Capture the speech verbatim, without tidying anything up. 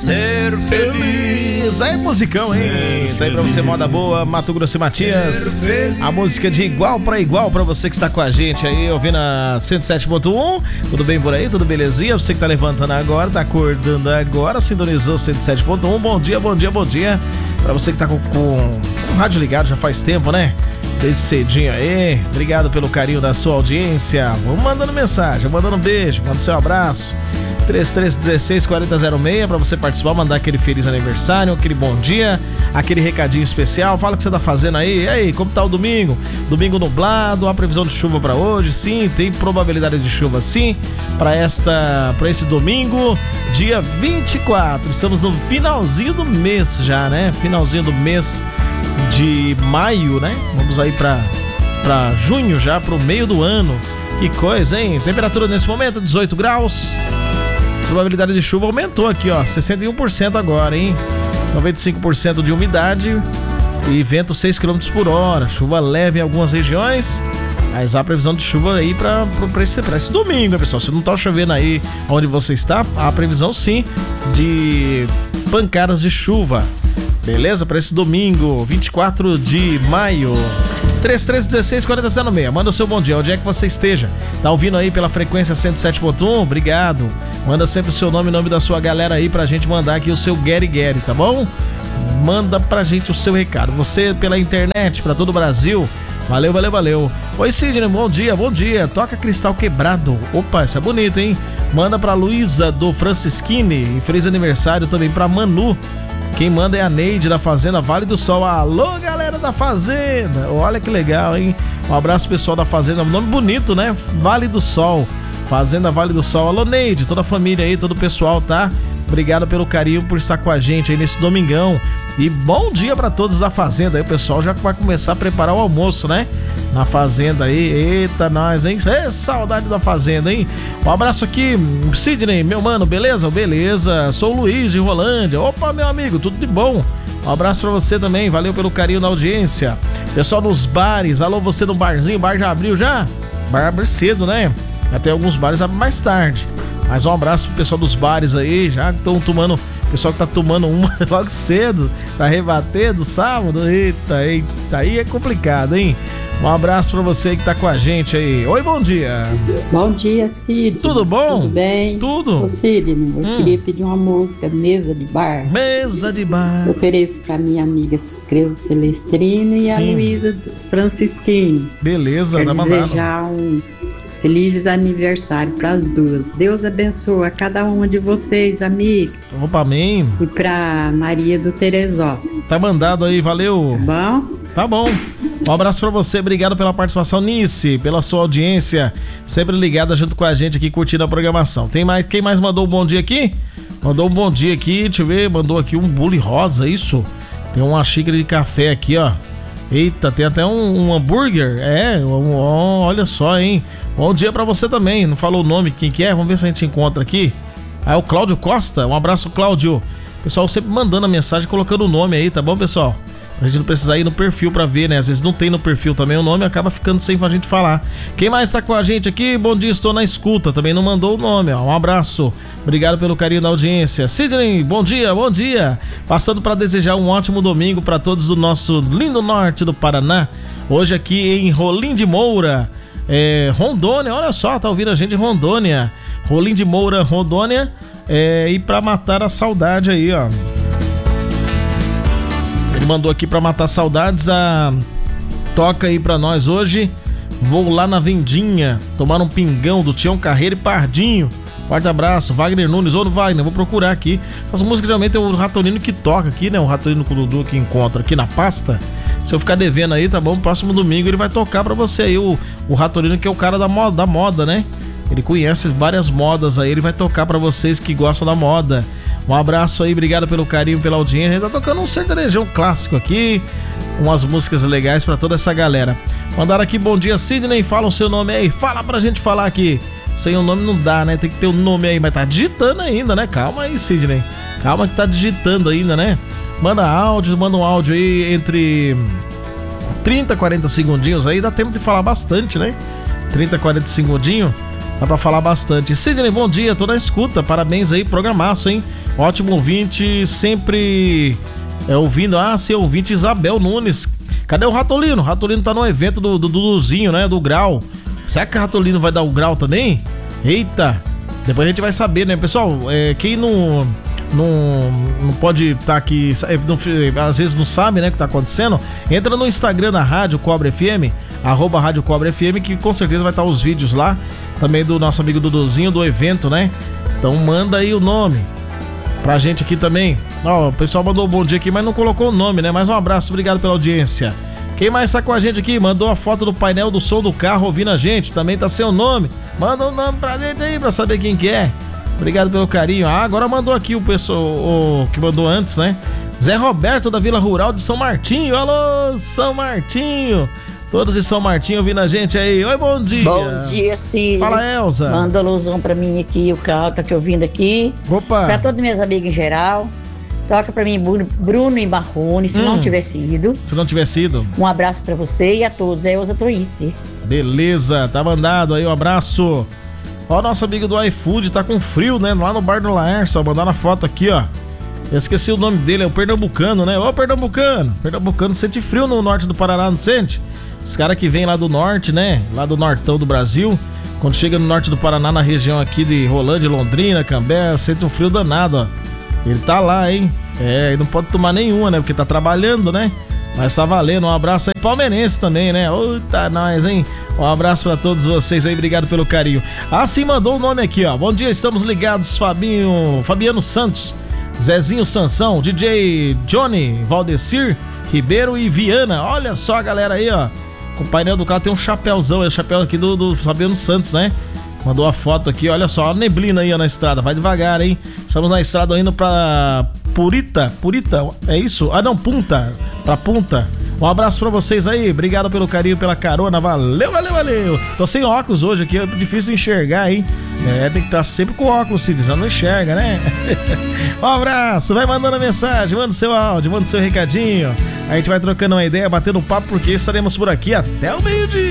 Ser feliz. Aí, musicão, hein? Tá aí pra você, moda boa, Mato Grosso e Matias. A música de igual pra igual pra você que está com a gente aí, ouvindo a cento e sete ponto um. Tudo bem por aí? Tudo belezinha? Você que tá levantando agora, tá acordando agora, sintonizou cento e sete ponto um. Bom dia, bom dia, bom dia. Pra você que tá com, com, com o rádio ligado já faz tempo, né? Desde cedinho aí. Obrigado pelo carinho da sua audiência. Vamos mandando mensagem, mandando um beijo, manda seu abraço. três três um seis, quatro zero zero seis pra você participar, mandar aquele feliz aniversário, aquele bom dia, aquele recadinho especial. Fala o que você tá fazendo aí. E aí, como tá o domingo? Domingo nublado, a previsão de chuva pra hoje, sim, tem probabilidade de chuva sim, pra esta, pra esse domingo, dia vinte e quatro. Estamos no finalzinho do mês já, né? Finalzinho do mês de maio, né? Vamos aí pra, pra junho já, pro meio do ano. Que coisa, hein? Temperatura nesse momento, dezoito graus. Probabilidade de chuva aumentou aqui, ó, sessenta e um por cento agora, hein? noventa e cinco por cento de umidade e vento seis quilômetros por hora. Chuva leve em algumas regiões, mas há previsão de chuva aí pra, pra, esse, pra esse domingo, né, pessoal? Se não tá chovendo aí onde você está, há previsão sim de pancadas de chuva. Beleza? Para esse domingo, vinte e quatro de maio. três três um seis, quatro zero seis. Manda o seu bom dia, onde é que você esteja. Tá ouvindo aí pela frequência cento e sete ponto um? Obrigado. Manda sempre o seu nome e nome da sua galera aí pra gente mandar aqui o seu Gary Gary, tá bom? Manda pra gente o seu recado. Você pela internet, pra todo o Brasil. Valeu, valeu, valeu. Oi, Sidney, bom dia, bom dia. Toca Cristal Quebrado. Opa, essa é bonita, hein? Manda pra Luísa do Francisquini. E feliz aniversário também pra Manu. Quem manda é a Neide da Fazenda Vale do Sol. Alô, galera da Fazenda. Olha que legal, hein? Um abraço pessoal da Fazenda. Um nome bonito, né? Vale do Sol. Fazenda Vale do Sol. Alô, Neide, toda a família aí, todo o pessoal, tá? Obrigado pelo carinho, por estar com a gente aí nesse domingão. E bom dia pra todos da Fazenda aí. O pessoal já vai começar a preparar o almoço, né? Na Fazenda aí. Eita, nós, hein? É saudade da Fazenda, hein? Um abraço aqui, Sidney, meu mano, beleza? Beleza. Sou o Luiz de Rolândia. Opa, meu amigo, tudo de bom? Um abraço pra você também. Valeu pelo carinho da audiência. Pessoal dos bares. Alô, você no barzinho. O bar já abriu já? Bar abre cedo, né? Até alguns bares abrem mais tarde. Mas um abraço pro pessoal dos bares aí, já que estão tomando, o pessoal que tá tomando uma logo cedo, pra rebater do sábado. Eita, eita, aí é complicado, hein? Um abraço pra você que tá com a gente aí. Oi, bom dia. Bom dia, Cid. Tudo bom? Tudo bem? Tudo. Ô, Cid, eu hum. queria pedir uma música, Mesa de Bar. Mesa de Bar. Eu ofereço pra minha amiga Creuza Celestrina e Sim. a Luísa Francisquini. Beleza, Quero dá mandado. desejar um feliz aniversário para as duas. Deus abençoe a cada uma de vocês, amiga. Opa, amém. E pra Maria do Teresópolis. Tá mandado aí, valeu. Tá bom? Tá bom. Um abraço pra você, obrigado pela participação, Nice, pela sua audiência, sempre ligada junto com a gente aqui, curtindo a programação. Tem mais, quem mais mandou um bom dia aqui? Mandou um bom dia aqui, deixa eu ver, mandou aqui um bule rosa, isso? Tem uma xícara de café aqui, ó. Eita, tem até um, um hambúrguer, é, um, um, olha só, hein? Bom dia pra você também, não falou o nome, quem que é? Vamos ver se a gente encontra aqui. Ah, é o Cláudio Costa, um abraço, Cláudio. Pessoal sempre mandando a mensagem, colocando o nome aí, tá bom, pessoal? Pra gente não precisar ir no perfil pra ver, né? Às vezes não tem no perfil também o nome, acaba ficando sem a gente falar. Quem mais tá com a gente aqui? Bom dia, estou na escuta. Também não mandou o nome, ó. Um abraço. Obrigado pelo carinho da audiência. Sidney, bom dia, bom dia. Passando pra desejar um ótimo domingo pra todos do nosso lindo norte do Paraná. Hoje aqui em Rolim de Moura, é, Rondônia. Olha só, tá ouvindo a gente em Rondônia. Rolim de Moura, Rondônia. É, e pra matar a saudade aí, ó. Ele mandou aqui pra matar saudades a... Toca aí pra nós hoje. Vou lá na Vendinha tomar um pingão do Tião Carreiro e Pardinho. Forte abraço, Wagner Nunes. Ô, Wagner, vou procurar aqui. As músicas geralmente é o Ratonino que toca aqui, né? O Ratonino com o Dudu que encontra aqui na pasta. Se eu ficar devendo aí, tá bom? Próximo domingo ele vai tocar pra você aí. O, o Ratonino que é o cara da moda, da moda, né? Ele conhece várias modas aí. Ele vai tocar pra vocês que gostam da moda. Um abraço aí, obrigado pelo carinho, pela audiência. Ele tá tocando um sertanejão clássico aqui, umas músicas legais pra toda essa galera. Mandaram aqui, bom dia, Sidney, fala o seu nome aí, fala pra gente falar aqui. Sem o nome não dá, né? Tem que ter o nome aí, mas tá digitando ainda, né? Calma aí, Sidney. Calma que tá digitando ainda, né? Manda áudio, manda um áudio aí entre trinta, quarenta segundinhos aí, dá tempo de falar bastante, né? trinta, quarenta segundinhos. Dá pra falar bastante. Sidney, bom dia, tô na escuta. Parabéns aí, programaço, hein? Ótimo ouvinte, sempre é, ouvindo. Ah, seu ouvinte Isabel Nunes. Cadê o Ratolino? O Ratolino tá no evento do, do Duduzinho, né? Do Grau. Será que o Ratolino vai dar o grau também? Eita! Depois a gente vai saber, né? Pessoal, é, quem não, não, não pode estar tá aqui, não, às vezes não sabe, né, o que tá acontecendo, entra no Instagram da Rádio Cobra F M, arroba Rádio Cobra F M, que com certeza vai estar tá os vídeos lá, também do nosso amigo Duduzinho, do evento, né? Então manda aí o nome pra gente aqui também. Ó, o pessoal mandou um bom dia aqui, mas não colocou o nome, né? Mais um abraço, obrigado pela audiência. Quem mais tá com a gente aqui? Mandou a foto do painel do som do carro ouvindo a gente. Também tá seu nome. Manda o um nome pra gente aí pra saber quem que é. Obrigado pelo carinho. Ah, agora mandou aqui o pessoal o, que mandou antes, né? Zé Roberto da Vila Rural de São Martinho. Alô, São Martinho. Todos de São Martinho ouvindo a gente aí. Oi, bom dia. Bom dia, Cid. Fala, Elza. Manda alusão pra mim aqui. O Cláudio tá te ouvindo aqui. Opa. Pra todas minhas amigas em geral. Toca pra mim Bruno e Marrone, se hum, não tiver sido. Se não tiver sido. Um abraço pra você e a todos. É Elza Troice. Beleza, tá mandado aí, um abraço. Ó, nosso amigo do iFood tá com frio, né? Lá no bar do Laércio, ó, mandaram a foto aqui, ó. Eu esqueci o nome dele, é o Pernambucano, né? Ô, Pernambucano! Pernambucano sente frio no norte do Paraná, não sente? Os caras que vêm lá do norte, né? Lá do nortão do Brasil. Quando chega no norte do Paraná, na região aqui de Rolândia, Londrina, Cambé, sente um frio danado, ó. Ele tá lá, hein? É, ele não pode tomar nenhuma, né? Porque tá trabalhando, né? Mas tá valendo. Um abraço aí, palmeirense também, né? Eita, nós, hein? Um abraço pra todos vocês aí, obrigado pelo carinho. Ah, sim, mandou o nome aqui, ó. Bom dia, estamos ligados, Fabinho, Fabiano Santos, Zezinho Sansão, D J Johnny, Valdecir, Ribeiro e Viana. Olha só a galera aí, ó. Com o painel do carro tem um chapéuzão, é o chapéu aqui do, do Fabiano Santos, né? Mandou a foto aqui, olha só, a neblina aí ó, na estrada, vai devagar, hein? Estamos na estrada indo pra Purita, Purita, é isso? Ah não, Punta, pra Punta. Um abraço pra vocês aí, obrigado pelo carinho, pela carona, valeu, valeu, valeu. Tô sem óculos hoje aqui, é difícil de enxergar, hein? É, tem que estar sempre com óculos, se diz, não enxerga, né? Um abraço, vai mandando mensagem, manda seu áudio, manda seu recadinho. A gente vai trocando uma ideia, batendo papo, porque estaremos por aqui até o meio-dia.